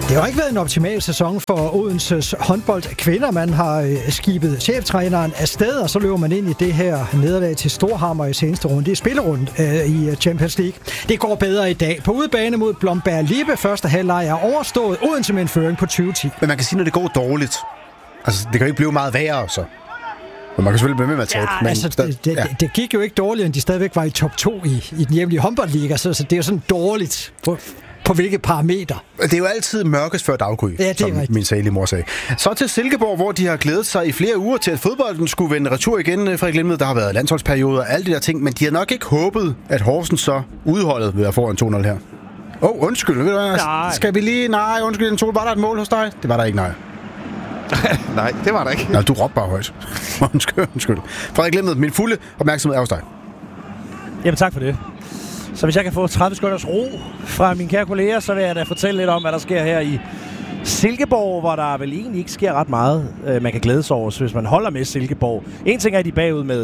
Det har ikke været en optimal sæson for Odenses håndboldkvinder. Man har skibet cheftræneren afsted, og så løber man ind i det her nederlag til Storhamar i seneste runde. Det er spillerunde i Champions League. Det går bedre i dag. På udebane mod Blomberg Lippe. Første halvleg er overstået. Odense med en føring på 20-10. Men man kan sige, når det går dårligt. Altså, det kan jo ikke blive meget værre, så. Men man kan selvfølgelig blive med at tabe. Ja, altså, det gik jo ikke dårligt, end de stadigvæk var i top 2 i den hjemlige håndboldliga. Så det er jo sådan dårligt på hvilke parametre. Det er jo altid mørkest før daggry, ja, som min salige mor sagde. Så til Silkeborg, hvor de har glædet sig i flere uger til, at fodbolden skulle vende retur igen. Frederik Lindmed, der har været landsholdsperioder og alle de der ting, men de har nok ikke håbet, at Horsens så udholdet vil være foran 2-0 her. Undskyld. Ved du hvad? Skal vi lige... Nej, undskyld. Var der et mål hos dig? Det var der ikke, nej. Nej, det var der ikke. Nej, du råbte bare højt. Undskyld. Frederik Lindmed, min fulde opmærksomhed er hos dig. Jamen tak for det. Så hvis jeg kan få 30 sekunders ro fra mine kære kolleger, så vil jeg da fortælle lidt om, hvad der sker her i Silkeborg, hvor der vel egentlig ikke sker ret meget, man kan glæde sig over, hvis man holder med Silkeborg. En ting er, de bagud med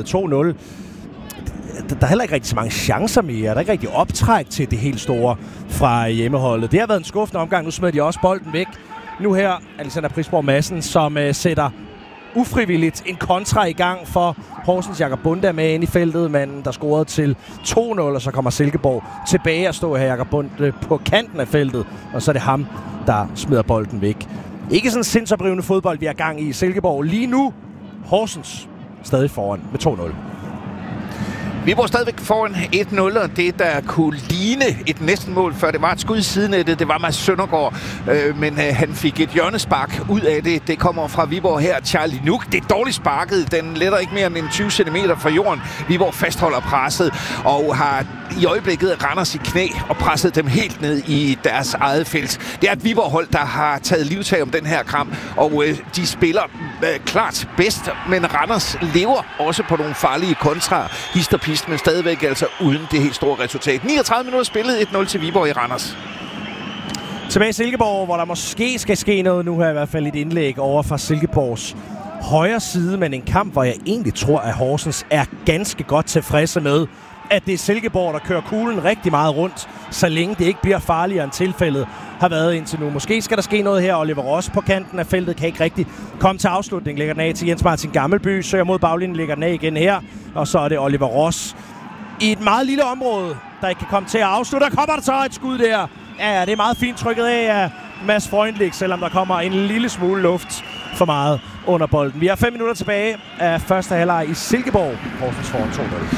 2-0. Der er heller ikke rigtig så mange chancer mere. Der er ikke rigtig optræk til det helt store fra hjemmeholdet. Det har været en skuffende omgang. Nu smider de også bolden væk. Nu her Alexander Prisborg Madsen, som sætter ufrivilligt en kontra i gang for Horsens. Jakob Bunde med ind i feltet, men der scorede til 2-0, og så kommer Silkeborg tilbage og står her Jakob Bunde på kanten af feltet, og så er det ham, der smider bolden væk. Ikke sådan sindsoprivende fodbold, vi er gang i Silkeborg. Lige nu, Horsens stadig foran med 2-0. Viborg stadigvæk foran 1-0, og det, der kunne ligne et næsten mål, før det var et skud i sidenettet, det var Mads Søndergaard, men han fik et hjørnespark ud af det. Det kommer fra Viborg her, Charlie Nuk. Det er dårligt sparket, den letter ikke mere end 20 cm fra jorden. Viborg fastholder presset og har i øjeblikket Randers i knæ og presset dem helt ned i deres eget felt. Det er et Viborg-hold, der har taget livtag om den her kamp, og de spiller klart bedst, men Randers lever også på nogle farlige kontra, men stadigvæk altså uden det helt store resultat. 39 minutter spillet, 1-0 til Viborg i Randers. Tilbage i Silkeborg, hvor der måske skal ske noget nu her, i hvert fald et indlæg over fra Silkeborgs højre side, men en kamp, hvor jeg egentlig tror, at Horsens er ganske godt tilfredse med, at det er Silkeborg, der kører kuglen rigtig meget rundt, så længe det ikke bliver farligere end tilfældet har været indtil nu. Måske skal der ske noget her. Oliver Ross på kanten af feltet kan ikke rigtig komme til afslutning. Lægger den af til Jens Martin Gammelby, søger mod baglinjen, lægger den af igen her, og så er det Oliver Ross i et meget lille område, der ikke kan komme til at afslutte. Der kommer der så et skud der. Ja, det er meget fint trykket af Mads Freundlich, selvom der kommer en lille smule luft for meget under bolden. Vi har 5 minutter tilbage af første halvleg i Silkeborg. Horsens foran 2-0.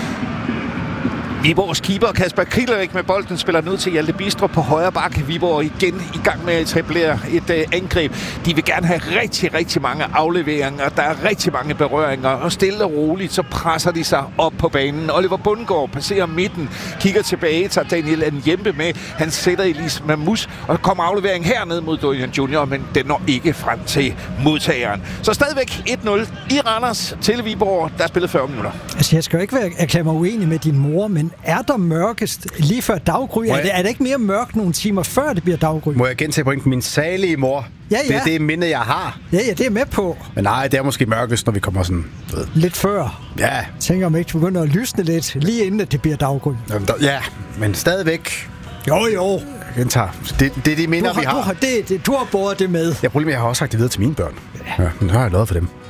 Viborgs keeper Kasper Krillerik med bolden spiller ned til Hjalte Bistrup på højre bakke. Viborg igen i gang med at etablere et angreb. De vil gerne have rigtig mange afleveringer. Der er rigtig mange berøringer, og stille og roligt så presser de sig op på banen. Oliver Bundgaard passerer midten, kigger tilbage, tager Daniel Njembe med. Han sætter Elise Mamus, og der kommer aflevering herned mod Dorian Junior, men den når ikke frem til modtageren. Så stadigvæk 1-0 i Randers til Viborg, der er spillet 40 minutter. Altså, jeg skal jo ikke erklære mig uenig med din mor, men er der mørkest lige før daggry? Er det ikke mere mørkt nogle timer før det bliver daggry? Må jeg gentage pointen? Min salige mor. Ja. Det er det minde, jeg har. Ja, det er med på. Men nej, det er måske mørkest, når vi kommer sådan... Lidt før. Ja. Jeg tænker, om ikke du begynder at lysne lidt, lige inden at det bliver daggry. Ja, men stadigvæk... Jo. Gentager. Det er de minder, vi har. Du har båret det med. Jeg har også sagt det videre til mine børn. Ja, men så har jeg lavet for dem.